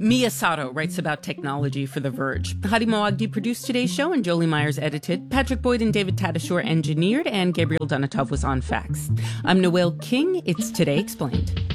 Mia Sato writes about technology for The Verge. Hadi Moagdi produced today's show, and Jolie Myers edited. Patrick Boyd and David Tadashore engineered, and Gabriel Donatov was on fax. I'm Noel King. It's Today Explained.